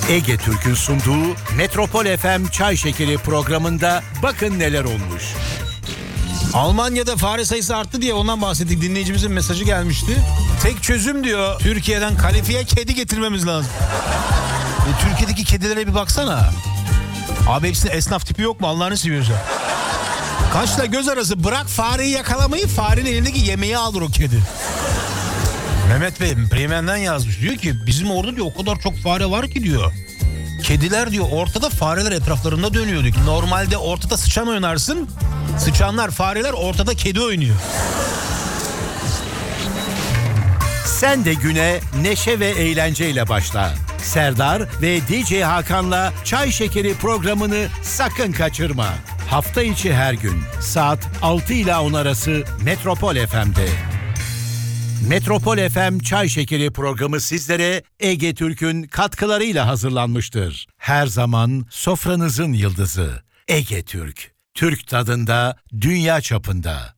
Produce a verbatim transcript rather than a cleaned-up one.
Ege Türk'ün sunduğu Metropol F M Çay Şekeri programında bakın neler olmuş. Almanya'da fare sayısı arttı diye ondan bahsettik. Dinleyicimizin mesajı gelmişti. Tek çözüm diyor, Türkiye'den kalifiye kedi getirmemiz lazım. E, Türkiye'deki kedilere bir baksana. Abi hepsinde esnaf tipi yok mu Allah'ını seviyorsa? Kaçla göz arası, bırak fareyi yakalamayı, farenin elindeki yemeği alır o kedi. Mehmet Bey Bremen'den yazmış. Diyor ki bizim orada diyor o kadar çok fare var ki diyor. Kediler diyor ortada, fareler etraflarında dönüyor diyor. Normalde ortada sıçan oynarsın. Sıçanlar, fareler ortada kedi oynuyor. Sen de güne neşe ve eğlenceyle başla. Serdar ve D J Hakan'la Çay Şekeri programını sakın kaçırma. Hafta içi her gün saat altı ile on arası Metropol F M'de. Metropol F M Çay Şekeri programı sizlere Ege Türk'ün katkılarıyla hazırlanmıştır. Her zaman sofranızın yıldızı Ege Türk. Türk tadında, dünya çapında.